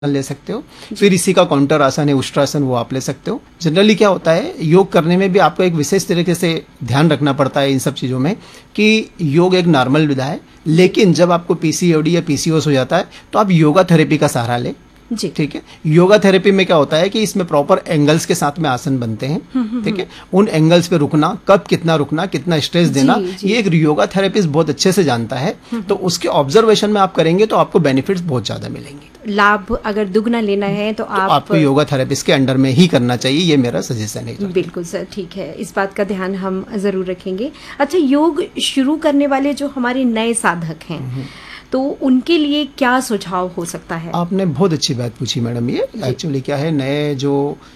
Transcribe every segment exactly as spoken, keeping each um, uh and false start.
ले सकते हो। फिर इसी का काउंटर आसन है उष्ट्रासन, वो आप ले सकते हो। जनरली क्या होता है, योग करने में भी आपको एक विशेष तरीके से ध्यान रखना पड़ता है इन सब चीजों में कि योग एक नॉर्मल विधा है, लेकिन जब आपको पीसीओडी या पीसीओएस हो जाता है तो आप योगा थेरेपी का सहारा ले। ठीक है, योगा थेरेपी में क्या होता है कि इसमें प्रॉपर एंगल्स के साथ में आसन बनते हैं। ठीक है, उन एंगल्स पे रुकना, कब कितना रुकना, कितना स्ट्रेस देना, जी, जी. ये एक योगा थेरेपिस्ट बहुत अच्छे से जानता है। तो उसके ऑब्जर्वेशन में आप करेंगे तो आपको बेनिफिट्स बहुत ज्यादा मिलेंगे। लाभ अगर दुगना लेना है तो, तो आप आपको योगा थेरेपिस्ट के अंडर में ही करना चाहिए, ये मेरा सजेशन है। बिल्कुल सर, ठीक है, इस बात का ध्यान हम जरूर रखेंगे। अच्छा, योग शुरू करने वाले जो हमारे नए साधक हैं तो उनके लिए क्या सुझाव हो सकता है? आपने बहुत अच्छी बात पूछी मैडम। ये एक्चुअली क्या है, नए जो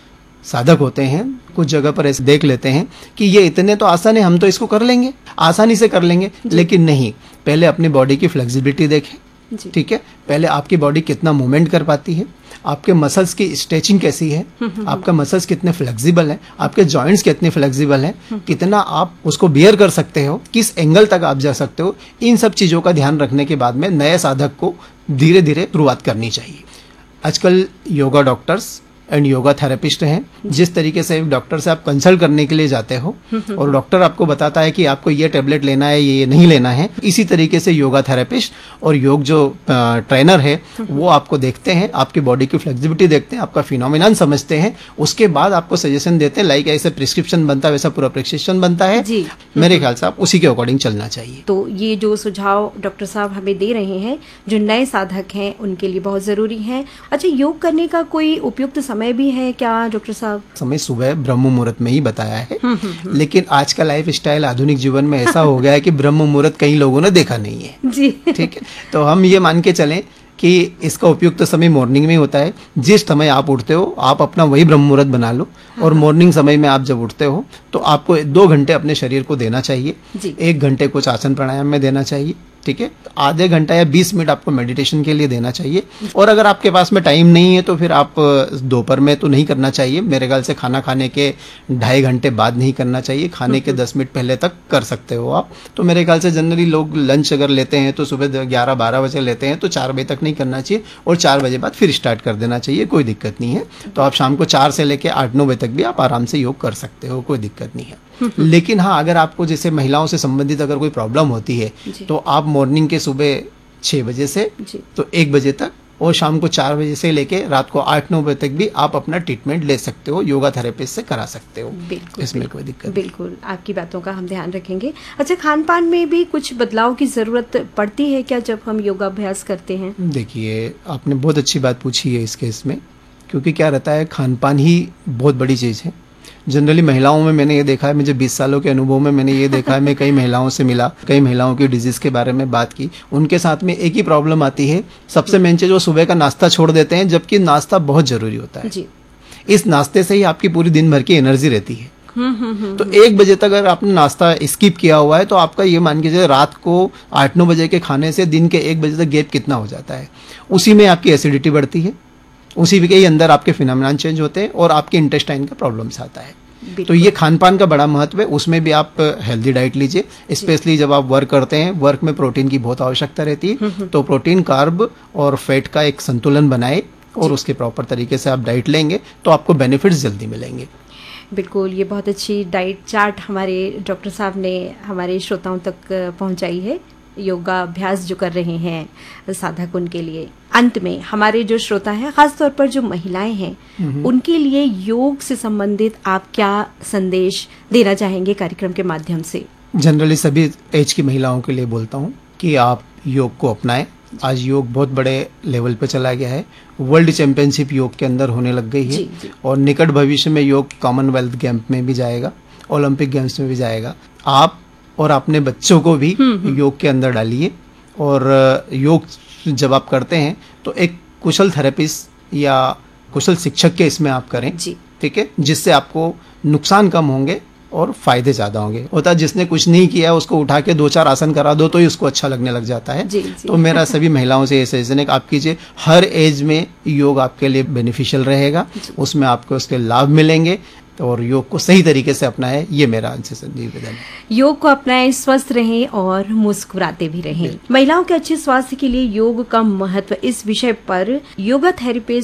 साधक होते हैं कुछ जगह पर ऐसे देख लेते हैं कि ये इतने तो आसान है, हम तो इसको कर लेंगे, आसानी से कर लेंगे, लेकिन नहीं। पहले अपनी बॉडी की फ्लेक्सिबिलिटी देखें। ठीक है, पहले आपकी बॉडी कितना मूवमेंट कर पाती है, आपके मसल्स की स्ट्रेचिंग कैसी है, आपका मसल्स कितने फ्लेक्सिबल है, आपके जॉइंट्स कितने फ्लेक्सिबल हैं, कितना आप उसको बियर कर सकते हो, किस एंगल तक आप जा सकते हो। इन सब चीजों का ध्यान रखने के बाद में नए साधक को धीरे धीरे शुरुआत करनी चाहिए। आजकल yoga doctors and yoga therapist हैं, जिस तरीके से डॉक्टर से आप कंसल्ट करने के लिए जाते हो और डॉक्टर आपको बताता है कि आपको ये टेबलेट लेना है, ये नहीं लेना है, इसी तरीके से योगा थेरेपिस्ट और योग जो ट्रेनर है वो आपको देखते हैं, आपकी बॉडी की फ्लेक्सिबिलिटी देखते हैं, आपका फिनोमिनन समझते हैं, उसके बाद आपको सजेशन देते हैं। लाइक ऐसे प्रिस्क्रिप्शन बनता है वैसा पूरा प्रिस्क्रिप्शन बनता है जी। मेरे ख्याल से आप उसी के अकॉर्डिंग चलना चाहिए। तो ये जो सुझाव डॉक्टर साहब हमें दे रहे हैं जो नए साधक हैं उनके लिए बहुत जरूरी है। अच्छा, योग करने का कोई उपयुक्त समय भी है क्या डॉक्टर साहब? समय सुबह ब्रह्म मुहूर्त में ही बताया है, लेकिन आज का लाइफ स्टाइल आधुनिक जीवन में ऐसा हो गया है कि ब्रह्म मुहूर्त कई लोगों ने देखा नहीं है जी। ठीक है, तो हम ये मान के चलें कि इसका उपयुक्त तो समय मॉर्निंग में होता है। जिस समय आप उठते हो आप अपना वही ब्रह्म मुहूर्त बना लो, और मॉर्निंग समय में आप जब उठते हो तो आपको दो घंटे अपने शरीर को देना चाहिए, एक घंटे कुछ आसन प्राणायाम में देना चाहिए। ठीक है, आधे घंटा या बीस मिनट आपको मेडिटेशन के लिए देना चाहिए। और अगर आपके पास में टाइम नहीं है तो फिर आप दोपहर में तो नहीं करना चाहिए, मेरे ख्याल से खाना खाने के ढाई घंटे बाद नहीं करना चाहिए, खाने के दस मिनट पहले तक कर सकते हो आप। तो मेरे ख्याल से जनरली लोग लंच अगर लेते हैं तो सुबह ग्यारह बारह बजे लेते हैं, तो चार बजे तक नहीं करना चाहिए और चार बजे बाद फिर स्टार्ट कर देना चाहिए, कोई दिक्कत नहीं है। तो आप शाम को चार से लेकर आठ नौ बजे तक भी आप आराम से योग कर सकते हो, कोई दिक्कत नहीं है। लेकिन हाँ, अगर आपको जैसे महिलाओं से संबंधित अगर कोई प्रॉब्लम होती है तो आप मॉर्निंग के सुबह छह बजे से तो एक बजे तक और शाम को चार बजे से लेके रात को आठ नौ बजे तक भी आप अपना ट्रीटमेंट ले सकते हो, योगा थेरेपिस्ट से करा सकते हो। बिल्कुल, इसमें बिल्कुल, कोई दिक्कत बिल्कुल, आपकी बातों का हम ध्यान रखेंगे। अच्छा, खान पान में भी कुछ बदलाव की जरूरत पड़ती है क्या जब हम योगाभ्यास करते हैं? देखिए, आपने बहुत अच्छी बात पूछी है इस केस में, क्योंकि क्या रहता है, खान पान ही बहुत बड़ी चीज है। जनरली महिलाओं में मैंने ये देखा है, मुझे बीस सालों के अनुभव में मैंने ये देखा है, मैं कई महिलाओं से मिला, कई महिलाओं की डिजीज के बारे में बात की, उनके साथ में एक ही प्रॉब्लम आती है। सबसे मेन चीज, वो सुबह का नाश्ता छोड़ देते हैं, जबकि नाश्ता बहुत जरूरी होता है जी। इस नाश्ते से ही आपकी पूरी दिन भर की एनर्जी रहती है। तो एक बजे तक अगर आपने नाश्ता स्किप किया हुआ है तो आपका ये मान के चलिए रात को आठ नौ बजे के खाने से दिन के एक बजे तक गैप कितना हो जाता है। उसी में आपकी एसिडिटी बढ़ती है, उसी के अंदर आपके फिनोमिनन चेंज होते हैं और आपके इंटेस्टाइन का प्रॉब्लम्स आता है। तो ये खान पान का बड़ा महत्व है, उसमें भी आप हेल्दी डाइट लीजिए। स्पेशली जब आप वर्क करते हैं, वर्क में प्रोटीन की बहुत आवश्यकता रहती है, तो प्रोटीन, कार्ब और फैट का एक संतुलन बनाए और उसके प्रॉपर तरीके से आप डाइट लेंगे तो आपको बेनिफिट्स जल्दी मिलेंगे। बिल्कुल, ये बहुत अच्छी डाइट चार्ट हमारे डॉक्टर साहब ने हमारे श्रोताओं तक पहुंचाई है, योगा अभ्यास जो कर रहे हैं साधक उनके लिए। अंत में हमारे जो श्रोता हैं, खासतौर पर जो महिलाएं हैं, उनके लिए योग से संबंधित आप क्या संदेश देना चाहेंगे कार्यक्रम के माध्यम से? जनरली सभी एज की महिलाओं के लिए बोलता हूँ कि आप योग को अपनाएं। आज योग बहुत बड़े लेवल पे चला गया है, वर्ल्ड चैंपियनशिप योग के अंदर होने लग गई है जी, जी। और निकट भविष्य में योग कॉमनवेल्थ गेम में भी जाएगा, ओलंपिक गेम्स में भी जाएगा। आप और अपने बच्चों को भी योग के अंदर डालिए, और योग जब आप करते हैं तो एक कुशल थेरेपिस्ट या कुशल शिक्षक के इसमें आप करें, ठीक है, जिससे आपको नुकसान कम होंगे और फायदे ज्यादा होंगे। होता है जिसने कुछ नहीं किया उसको उठा के दो चार आसन करा दो तो ही उसको अच्छा लगने लग जाता है जी, जी। तो मेरा सभी महिलाओं से ये सजेशन है कि आप कीजिए, हर एज में योग आपके लिए बेनिफिशियल रहेगा, उसमें आपको उसके लाभ मिलेंगे। और योग को सही तरीके से अपनाएं, ये मेरा आपसे निवेदन है। योग को अपनाएं, स्वस्थ रहें और मुस्कुराते भी रहें। महिलाओं के अच्छे स्वास्थ्य के लिए योग का महत्व, इस विषय पर योगा थेरेपिस्ट